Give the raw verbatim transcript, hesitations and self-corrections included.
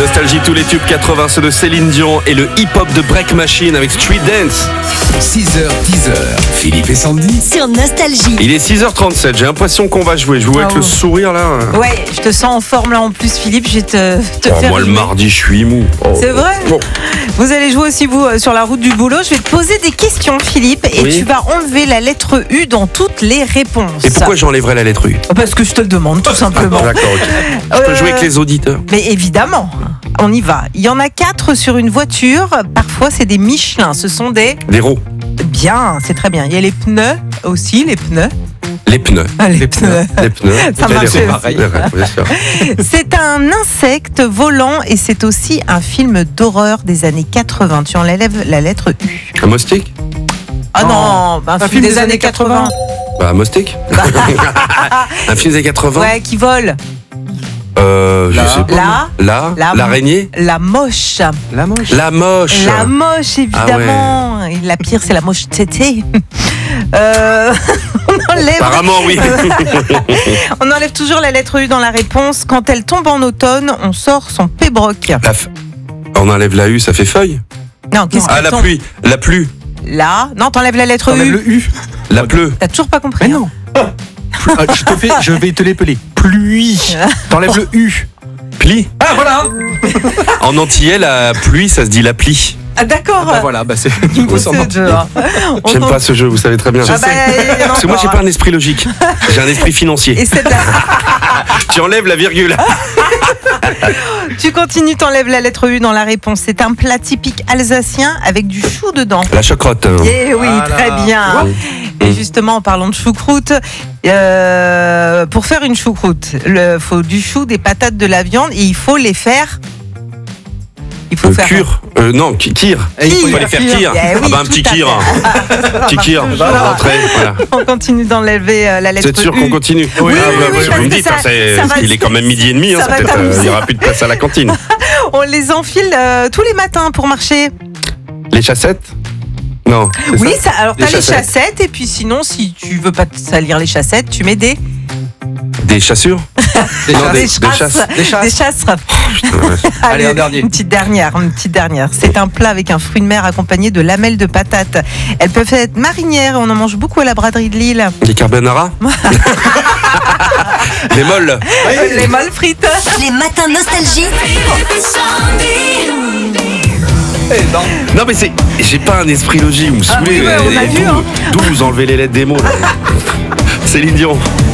Nostalgie, tous les tubes quatre-vingts, ceux de Céline Dion et le hip-hop de Break Machine avec Street Dance. six heures, dix heures, Philippe et Sandy. Sur Nostalgie. Il est six heures trente-sept, j'ai l'impression qu'on va jouer. Je vous vois Ah avec le ouais. sourire là. Ouais, je te sens en forme là en plus, Philippe. Je vais te, te Oh, faire. moi le jouer. mardi, je suis mou. Oh. C'est vrai. Bon. Vous allez jouer aussi, vous, euh, sur la route du boulot. Je vais te poser des questions, Philippe, et Oui. tu vas enlever la lettre U dans toutes les réponses. Et pourquoi j'enlèverais la lettre U? Parce que je te le demande, tout simplement. D'accord, ok. Je peux Euh, jouer avec les auditeurs. Mais évidemment, on y va. Il y en a quatre sur une voiture. Parfois, c'est des Michelin. Ce sont des. Des roues, Bien, c'est très bien. Il y a les pneus aussi, les pneus. les pneus. Ah, les, pneus. Les pneus. Ça Et les marchait roues. aussi. Ouais, bien sûr. C'est un insecte volant et c'est aussi un film d'horreur des années quatre-vingts. Tu enlèves la lettre U. Un moustique? Ah non, bah, un, film des, années quatre-vingts. Bah, un moustique. Un film des quatre-vingts. Ouais, qui vole. Euh, je Là. sais pas. Là. Là. La- L'araignée. La moche. La moche. La moche. La moche, évidemment. Et la pire, c'est la moche tété. Euh, on, enlève, Apparemment, oui. on enlève toujours la lettre U dans la réponse. Quand elle tombe en automne, on sort son pébroc. La f- On enlève la U, ça fait feuille. Non, qu'est-ce Ah, qui la tombe pluie. La pluie. Là. Non, t'enlèves la lettre T'enlèves U. le U. La pleut. T'as toujours pas compris. Mais hein. non. Ah, je, te fais, je vais te l'épeler. Pluie. T'enlèves le U. Plie. Ah voilà. En antillais, la pluie, ça se dit la plie. Ah, d'accord. Bah voilà, bah c'est du coup On ça sait marche. déjà. On J'aime s'en- pas ce jeu, vous savez très bien. Ah bah, il y en a Parce que moi, j'ai encore, pas un esprit logique. J'ai un esprit financier. Et c'est de la- Tu enlèves la virgule. Tu continues, t'enlèves la lettre U dans la réponse. C'est un plat typique alsacien avec du chou dedans. La chocrotte. Eh oui, Voilà. très bien. Et justement, en parlant de choucroute, euh, pour faire une choucroute, il faut du chou, des patates, de la viande et il faut les faire. Il faut Euh, faire. cure. Euh, non, ki- kir. Et il faut Il faut les les faire Kir. kir. Eh oui, Ah bah un tout petit à kir. fait. Petit kir. Voilà. Rentrez. Voilà. On continue d'enlever euh, la Vous lettre êtes sûr U. qu'on continue? Oui, Ah, oui, bah, oui, oui, parce vous me que dites, ça- hein, c'est- ça va- il est quand même midi et demi. hein, ça ça va peut-être, euh, t'amuser. il n'y aura plus de place à la cantine. On les enfile euh, tous les matins pour marcher. Les chaussettes? Non. c'est Oui, ça ça, alors Des t'as les chaussettes. chaussettes et puis sinon, si tu veux pas te salir les chaussettes, tu mets des Des chassures? Des Non, chasses. des- des chasses. chasses. Des chasses. Des chasses. Allez, un dernier. Une petite dernière, une petite dernière. C'est un plat avec un fruit de mer accompagné de lamelles de patates. Elles peuvent être marinières, on en mange beaucoup à la braderie de Lille. Les carbonara? Les molles? Les molles frites. Les matins Nostalgie. Non mais c'est, j'ai pas un esprit logique, vous me Ah saoulez. oui, ouais, on a Et vu, d'où- hein. D'où vous enlevez les lettres des mots là. Céline Dion.